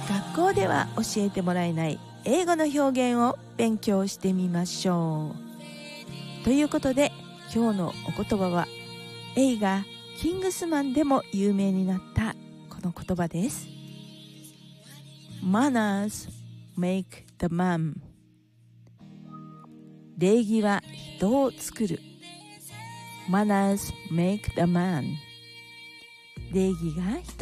学校では教えてもらえない英語の表現を勉強してみましょう。ということで今日のお言葉は映画キングスマンでも有名になったこの言葉です。 Manners make the man。 礼儀は人を作る。 Manners make the man。 礼儀が人